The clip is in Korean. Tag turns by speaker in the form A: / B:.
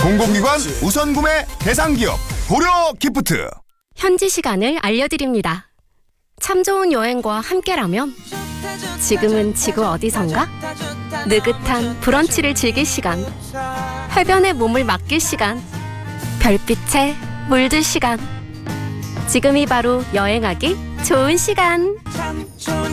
A: 공공기관 우선 구매 대상 기업 고려 기프트.
B: 현지 시간을 알려드립니다. 참 좋은 여행과 함께라면 지금은 지구 어디선가? 느긋한 브런치를 즐길 시간, 해변에 몸을 맡길 시간, 별빛에 물들 시간. 지금이 바로 여행하기 좋은 시간.
C: 참 좋은